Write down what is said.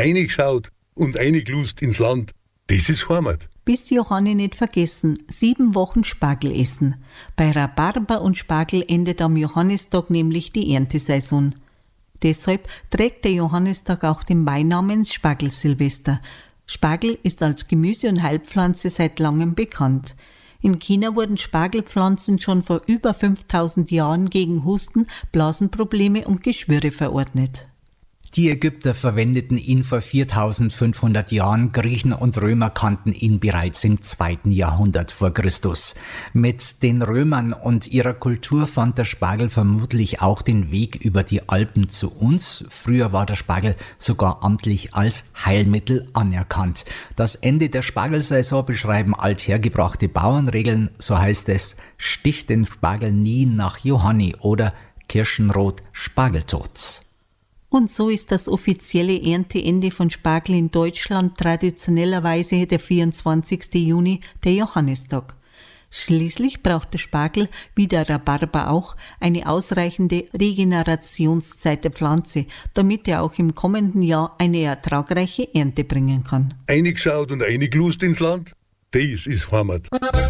eingeschaut und eingelust ins Land. Das ist Heimat. Bis Johanni nicht vergessen, 7 Wochen Spargel essen. Bei Rhabarber und Spargel endet am Johannistag nämlich die Erntesaison. Deshalb trägt der Johannistag auch den Beinamen Spargelsilvester. Spargel ist als Gemüse- und Heilpflanze seit langem bekannt. In China wurden Spargelpflanzen schon vor über 5000 Jahren gegen Husten, Blasenprobleme und Geschwüre verordnet. Die Ägypter verwendeten ihn vor 4500 Jahren, Griechen und Römer kannten ihn bereits im 2. Jahrhundert vor Christus. Mit den Römern und ihrer Kultur fand der Spargel vermutlich auch den Weg über die Alpen zu uns. Früher war der Spargel sogar amtlich als Heilmittel anerkannt. Das Ende der Spargelsaison beschreiben althergebrachte Bauernregeln, so heißt es: Stich den Spargel nie nach Johanni oder Kirschenrot Spargeltot. Und so ist das offizielle Ernteende von Spargel in Deutschland traditionellerweise der 24. Juni, der Johannistag. Schließlich braucht der Spargel, wie der Rhabarber auch, eine ausreichende Regenerationszeit der Pflanze, damit er auch im kommenden Jahr eine ertragreiche Ernte bringen kann. Eingeschaut und eingelust ins Land. Das ist Heimat.